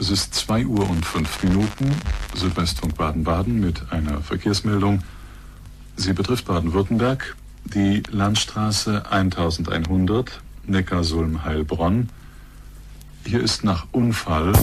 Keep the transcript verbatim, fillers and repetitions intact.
Es ist zwei Uhr und fünf Minuten, Südwestfunk Baden-Baden mit einer Verkehrsmeldung. Sie betrifft Baden-Württemberg, die Landstraße elfhundert, Neckarsulm-Heilbronn. Hier ist nach Unfall